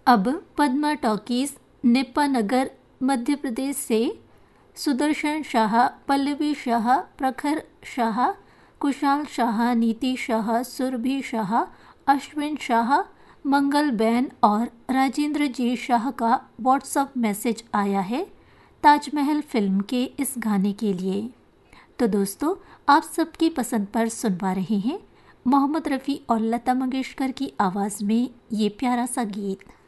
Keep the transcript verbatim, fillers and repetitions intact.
अब Padma talkies Nipah नगर मध्य प्रदेश से सुदर्शन शाह, पल्लवी शाह, प्रखर शाह, कुशाल शाह, नीति शाह, सुरभि शाह, अश्विन शाह, मंगल बैन और राजेंद्र जी शाह का व्हाट्सएप मैसेज आया है ताजमहल फिल्म के इस गाने के लिए। तो दोस्तों, आप सबकी पसंद पर सुनवा रहे हैं मोहम्मद रफ़ी और लता मंगेशकर की आवाज़ में ये प्यारा सा गीत।